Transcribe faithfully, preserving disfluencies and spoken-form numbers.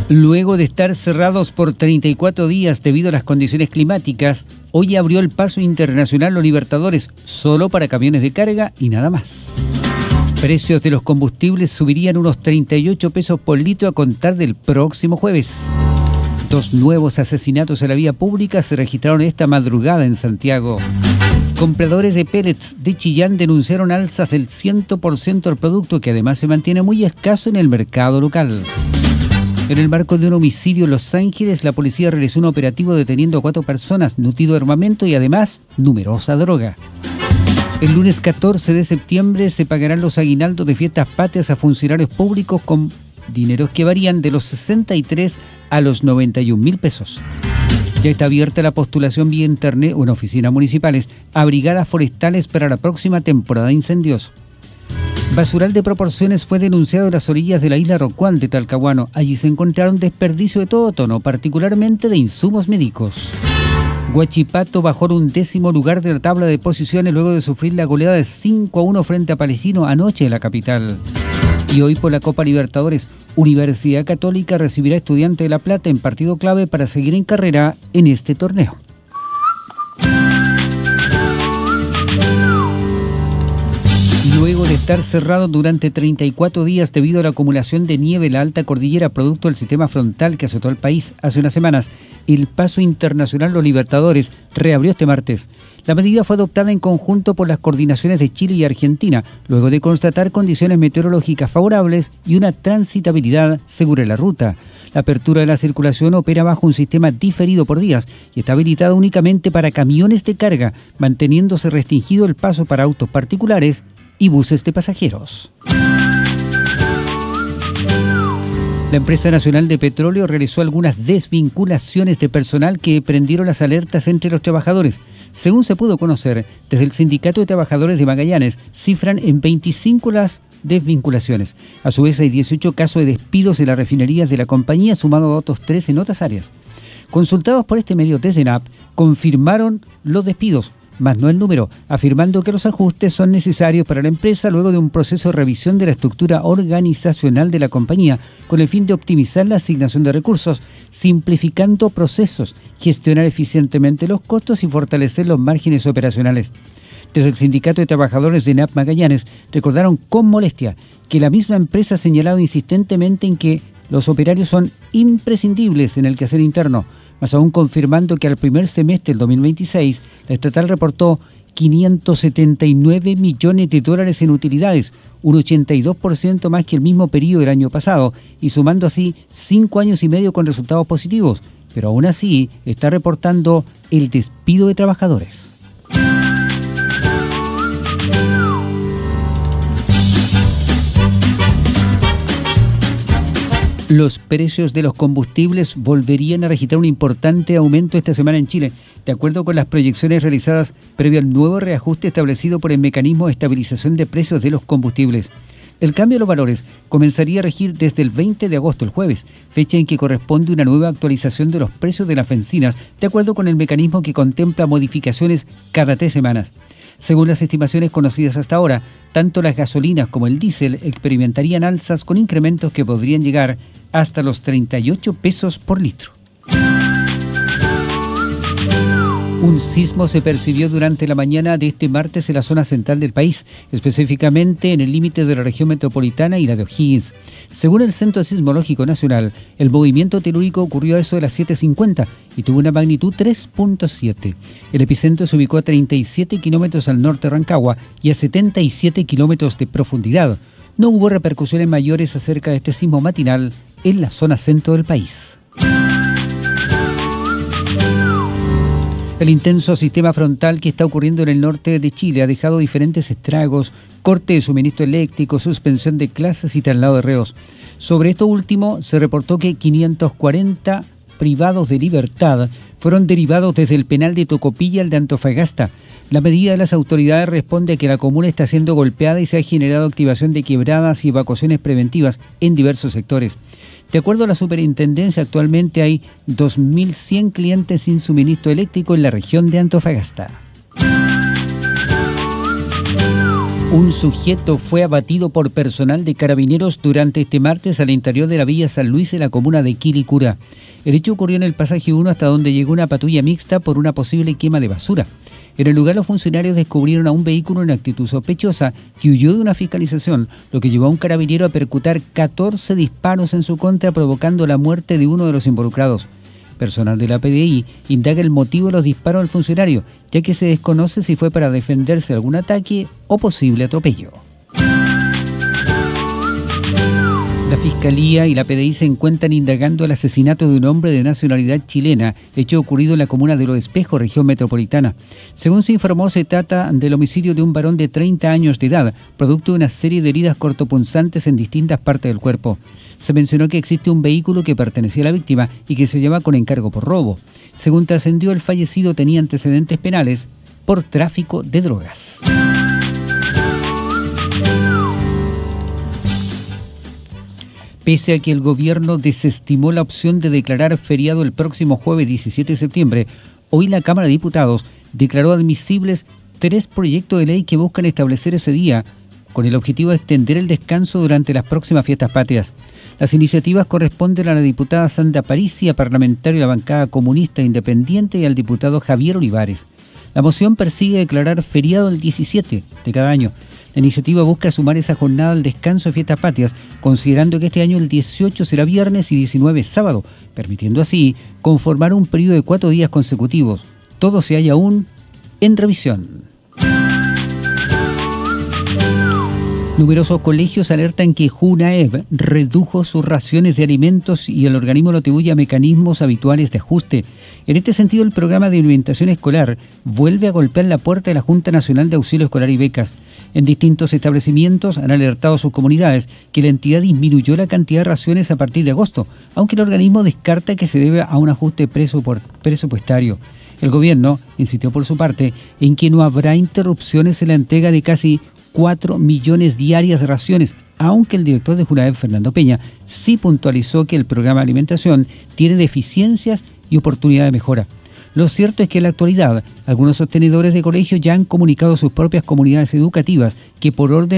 Luego de estar cerrados por treinta y cuatro días debido a las condiciones climáticas, hoy abrió el paso internacional Los Libertadores solo para camiones de carga y nada más. Precios de los combustibles subirían unos treinta y ocho pesos por litro a contar del próximo jueves. Dos nuevos asesinatos en la vía pública se registraron esta madrugada en Santiago. Compradores de pellets de Chillán denunciaron alzas del cien por ciento al producto, que además se mantiene muy escaso en el mercado local. En el marco de un homicidio en Los Ángeles, la policía realizó un operativo deteniendo a cuatro personas, nutrido de armamento y además numerosa droga. El lunes catorce de septiembre se pagarán los aguinaldos de fiestas patrias a funcionarios públicos con dineros que varían de los sesenta y tres a los noventa y un mil pesos. Ya está abierta la postulación vía internet o en oficinas municipales a brigadas forestales para la próxima temporada de incendios. Basural de proporciones fue denunciado en las orillas de la isla Rocuán de Talcahuano. Allí se encontraron desperdicio de todo tono, particularmente de insumos médicos. Huachipato bajó en un décimo lugar de la tabla de posiciones luego de sufrir la goleada de cinco a uno frente a Palestino anoche en la capital. Y hoy, por la Copa Libertadores, Universidad Católica recibirá a Estudiantes de La Plata en partido clave para seguir en carrera en este torneo. Luego de estar cerrado durante treinta y cuatro días debido a la acumulación de nieve en la alta cordillera producto del sistema frontal que azotó el país hace unas semanas, el paso internacional Los Libertadores reabrió este martes. La medida fue adoptada en conjunto por las coordinaciones de Chile y Argentina, luego de constatar condiciones meteorológicas favorables y una transitabilidad segura en la ruta. La apertura de la circulación opera bajo un sistema diferido por días y está habilitada únicamente para camiones de carga, manteniéndose restringido el paso para autos particulares y buses de pasajeros. La empresa nacional de petróleo realizó algunas desvinculaciones de personal que prendieron las alertas entre los trabajadores. Según se pudo conocer, desde el Sindicato de Trabajadores de Magallanes cifran en veinticinco las desvinculaciones. A su vez hay dieciocho casos de despidos en las refinerías de la compañía, sumado a otros tres en otras áreas. Consultados por este medio desde N A P, confirmaron los despidos, más no el número, afirmando que los ajustes son necesarios para la empresa luego de un proceso de revisión de la estructura organizacional de la compañía con el fin de optimizar la asignación de recursos, simplificando procesos, gestionar eficientemente los costos y fortalecer los márgenes operacionales. Desde el Sindicato de Trabajadores de N A P Magallanes recordaron con molestia que la misma empresa ha señalado insistentemente en que los operarios son imprescindibles en el quehacer interno, más aún confirmando que al primer semestre del dos mil veintiséis la estatal reportó quinientos setenta y nueve millones de dólares en utilidades, un ochenta y dos por ciento más que el mismo periodo del año pasado, y sumando así cinco años y medio con resultados positivos, pero aún así está reportando el despido de trabajadores. Los precios de los combustibles volverían a registrar un importante aumento esta semana en Chile, de acuerdo con las proyecciones realizadas previo al nuevo reajuste establecido por el Mecanismo de Estabilización de Precios de los Combustibles. El cambio de los valores comenzaría a regir desde el veinte de agosto, el jueves, fecha en que corresponde una nueva actualización de los precios de las bencinas, de acuerdo con el mecanismo que contempla modificaciones cada tres semanas. Según las estimaciones conocidas hasta ahora, tanto las gasolinas como el diésel experimentarían alzas con incrementos que podrían llegar hasta los treinta y ocho pesos por litro. Un sismo se percibió durante la mañana de este martes en la zona central del país, específicamente en el límite de la región metropolitana y la de O'Higgins. Según el Centro Sismológico Nacional, el movimiento telúrico ocurrió a eso de las siete cincuenta y tuvo una magnitud tres punto siete. El epicentro se ubicó a treinta y siete kilómetros al norte de Rancagua y a setenta y siete kilómetros de profundidad. No hubo repercusiones mayores acerca de este sismo matinal en la zona centro del país. El intenso sistema frontal que está ocurriendo en el norte de Chile ha dejado diferentes estragos, corte de suministro eléctrico, suspensión de clases y traslado de reos. Sobre esto último, se reportó que quinientos cuarenta privados de libertad fueron derivados desde el penal de Tocopilla al de Antofagasta. La medida de las autoridades responde a que la comuna está siendo golpeada y se ha generado activación de quebradas y evacuaciones preventivas en diversos sectores. De acuerdo a la superintendencia, actualmente hay dos mil cien clientes sin suministro eléctrico en la región de Antofagasta. Un sujeto fue abatido por personal de carabineros durante este martes al interior de la Villa San Luis en la comuna de Quilicura. El hecho ocurrió en el pasaje uno hasta donde llegó una patrulla mixta por una posible quema de basura. En el lugar los funcionarios descubrieron a un vehículo en actitud sospechosa que huyó de una fiscalización, lo que llevó a un carabinero a percutar catorce disparos en su contra, provocando la muerte de uno de los involucrados. Personal de la P D I indaga el motivo de los disparos al funcionario, ya que se desconoce si fue para defenderse de algún ataque o posible atropello. La Fiscalía y la P D I se encuentran indagando el asesinato de un hombre de nacionalidad chilena, hecho ocurrido en la comuna de Los Espejos, región metropolitana. Según se informó, se trata del homicidio de un varón de treinta años de edad, producto de una serie de heridas cortopunzantes en distintas partes del cuerpo. Se mencionó que existe un vehículo que pertenecía a la víctima y que se llama con encargo por robo. Según trascendió, el fallecido tenía antecedentes penales por tráfico de drogas. Pese a que el gobierno desestimó la opción de declarar feriado el próximo jueves diecisiete de septiembre, hoy la Cámara de Diputados declaró admisibles tres proyectos de ley que buscan establecer ese día con el objetivo de extender el descanso durante las próximas fiestas patrias. Las iniciativas corresponden a la diputada Sandra Parisi, parlamentario de la bancada comunista independiente, y al diputado Javier Olivares. La moción persigue declarar feriado el diecisiete de cada año. La iniciativa busca sumar esa jornada al descanso de fiestas patrias, considerando que este año el dieciocho será viernes y diecinueve sábado, permitiendo así conformar un periodo de cuatro días consecutivos. Todo se halla aún en revisión. Numerosos colegios alertan que JUNAEV redujo sus raciones de alimentos y el organismo lo atribuye a mecanismos habituales de ajuste. En este sentido, el programa de alimentación escolar vuelve a golpear la puerta de la Junta Nacional de Auxilio Escolar y Becas. En distintos establecimientos han alertado a sus comunidades que la entidad disminuyó la cantidad de raciones a partir de agosto, aunque el organismo descarta que se debe a un ajuste presupuestario. El gobierno insistió por su parte en que no habrá interrupciones en la entrega de casi cuatro millones diarias de raciones, aunque el director de JUNAEV, Fernando Peña, sí puntualizó que el programa de alimentación tiene deficiencias y oportunidad de mejora. Lo cierto es que en la actualidad algunos sostenedores de colegios ya han comunicado a sus propias comunidades educativas que por orden